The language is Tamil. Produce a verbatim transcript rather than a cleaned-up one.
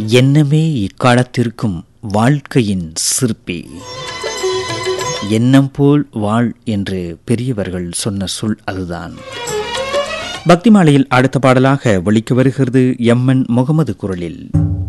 எண்ணமே இக்காலத்திற்கும் வாழ்க்கையின் சிற்பி. எண்ணம் போல் வாழ் என்று பெரியவர்கள் சொன்ன சொல் அதுதான். பக்தி மாலையில் அடுத்த பாடலாக ஒலிக்க வருகிறது எம் என் முகமது குரலில்